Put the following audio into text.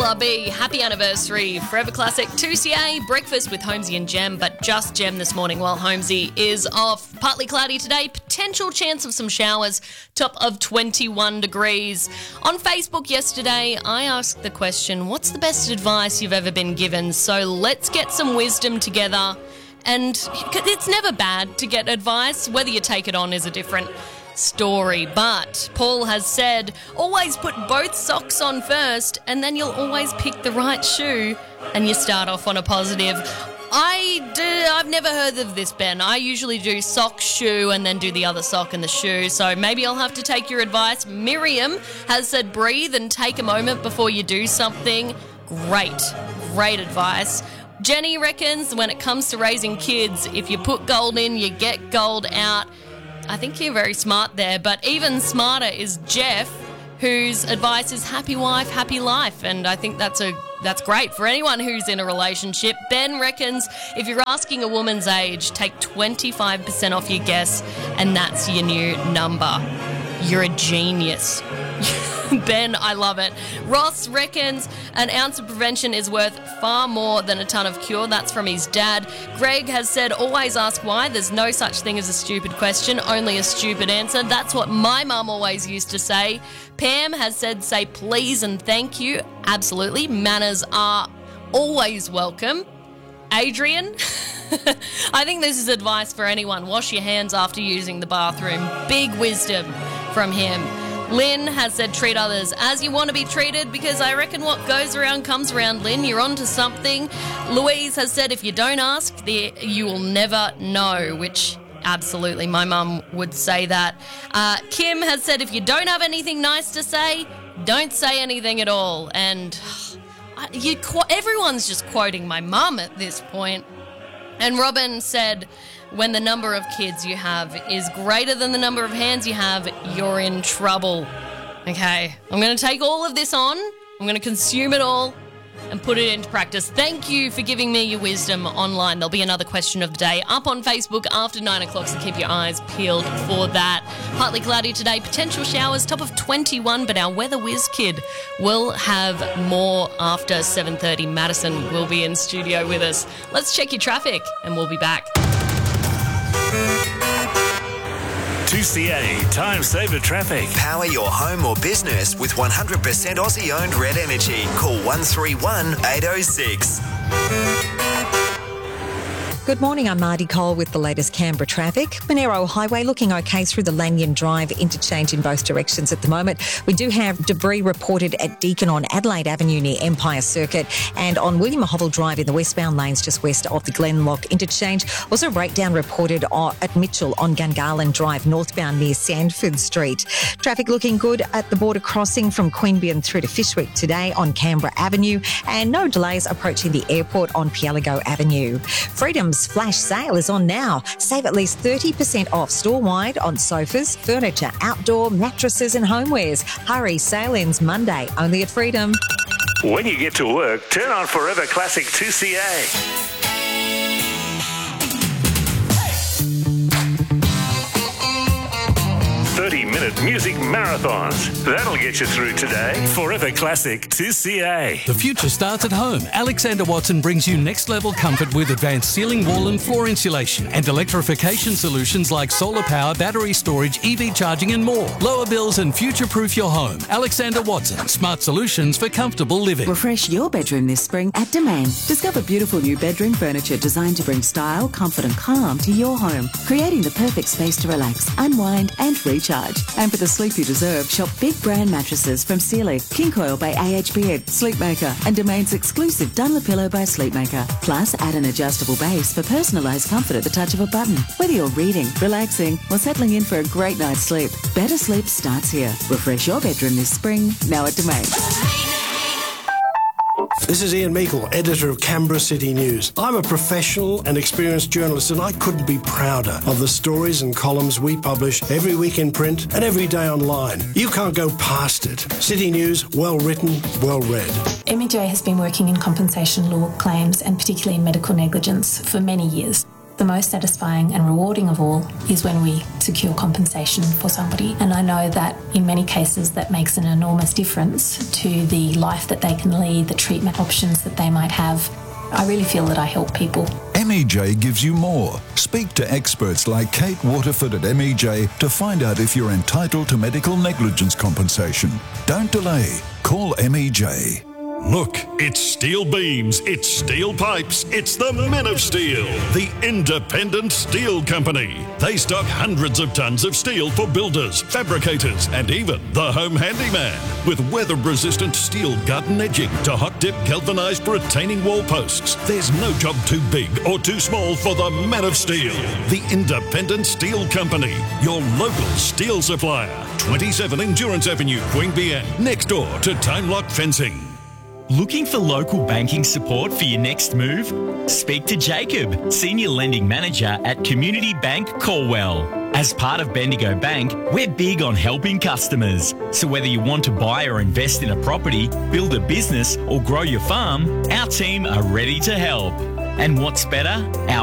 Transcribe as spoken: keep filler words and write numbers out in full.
L R B, happy anniversary. Forever Classic two C A, breakfast with Holmesy and Jem, but just Jem this morning while Holmesy is off. Partly cloudy today, potential chance of some showers, top of twenty-one degrees. On Facebook yesterday, I asked the question, what's the best advice you've ever been given? So let's get some wisdom together. And it's never bad to get advice. Whether you take it on is a different story. But Paul has said, always put both socks on first and then you'll always pick the right shoe and you start off on a positive. I do, I've never heard of this, Ben. I usually do sock, shoe, and then do the other sock and the shoe. So maybe I'll have to take your advice. Miriam has said breathe and take a moment before you do something. Great, great advice. Jenny reckons when it comes to raising kids, if you put gold in, you get gold out. I think you're very smart there, but even smarter is Jeff, whose advice is happy wife, happy life, and I think that's a that's great for anyone who's in a relationship. Ben reckons if you're asking a woman's age, take twenty-five percent off your guess, and that's your new number. You're a genius. Ben, I love it. Ross reckons an ounce of prevention is worth far more than a ton of cure. That's from his dad. Greg has said, always ask why. There's no such thing as a stupid question, only a stupid answer. That's what my mum always used to say. Pam has said, say please and thank you. Absolutely. Manners are always welcome. Adrian, I think this is advice for anyone. Wash your hands after using the bathroom. Big wisdom from him. Lynn has said treat others as you want to be treated, because I reckon what goes around comes around, Lynn. You're onto something. Louise has said if you don't ask, you will never know, which absolutely my mum would say that. Uh, Kim has said if you don't have anything nice to say, don't say anything at all. And you, everyone's just quoting my mum at this point. And Robin said, when the number of kids you have is greater than the number of hands you have, you're in trouble. Okay, I'm going to take all of this on. I'm going to consume it all and put it into practice. Thank you for giving me your wisdom online. There'll be another question of the day up on Facebook after nine o'clock, so keep your eyes peeled for that. Partly cloudy today, potential showers, top of twenty-one, but our weather whiz kid will have more after seven thirty. Madison will be in studio with us. Let's check your traffic and we'll be back. two C A Time Saver Traffic. Power your home or business with one hundred percent Aussie-owned Red Energy. Call one three one, eight oh six. Good morning, I'm Marty Cole with the latest Canberra traffic. Monero Highway looking okay through the Lanyon Drive interchange in both directions at the moment. We do have debris reported at Deakin on Adelaide Avenue near Empire Circuit, and on William Hovell Drive in the westbound lanes just west of the Glenlock interchange. Also a breakdown reported at Mitchell on Gungahlin Drive northbound near Sandford Street. Traffic looking good at the border crossing from Queanbeyan through to Fyshwick today on Canberra Avenue, and no delays approaching the airport on Pielago Avenue. Freedom's flash sale is on now. Save at least thirty percent off store-wide on sofas, furniture, outdoor, mattresses and homewares. Hurry, sale ends Monday, only at Freedom. When you get to work, turn on Forever Classic two C A. thirty-minute music marathons. That'll get you through today. Forever Classic two C A. The future starts at home. Alexander Watson brings you next-level comfort with advanced ceiling, wall and floor insulation and electrification solutions like solar power, battery storage, E V charging and more. Lower bills and future-proof your home. Alexander Watson. Smart solutions for comfortable living. Refresh your bedroom this spring at Domain. Discover beautiful new bedroom furniture designed to bring style, comfort and calm to your home, creating the perfect space to relax, unwind and recharge. And for the sleep you deserve, shop big brand mattresses from Sealy, King Coil by A H B Ed, Sleepmaker, and Domain's exclusive Dunlopillow by Sleepmaker. Plus, add an adjustable base for personalised comfort at the touch of a button. Whether you're reading, relaxing, or settling in for a great night's sleep, better sleep starts here. Refresh your bedroom this spring, now at Domain. This is Ian Meikle, editor of Canberra City News. I'm a professional and experienced journalist, and I couldn't be prouder of the stories and columns we publish every week in print and every day online. You can't go past it. City News, well written, well read. M E J has been working in compensation law claims and particularly in medical negligence for many years. The most satisfying and rewarding of all is when we secure compensation for somebody. And I know that in many cases that makes an enormous difference to the life that they can lead, the treatment options that they might have. I really feel that I help people. M E J gives you more. Speak to experts like Kate Waterford at M E J to find out if you're entitled to medical negligence compensation. Don't delay. Call M E J. Look, it's steel beams, it's steel pipes, it's the Men of Steel, the independent steel company. They stock hundreds of tons of steel for builders, fabricators, and even the home handyman. With weather-resistant steel garden edging to hot-dip galvanised retaining wall posts, there's no job too big or too small for the Men of Steel, the independent steel company, your local steel supplier. twenty-seven Endurance Avenue, Queanbeyan, next door to Time Lock Fencing. Looking for local banking support for your next move? Speak to Jacob, Senior Lending Manager at Community Bank Corwell. As part of Bendigo Bank, we're big on helping customers. So whether you want to buy or invest in a property, build a business or grow your farm, our team are ready to help. And what's better? Our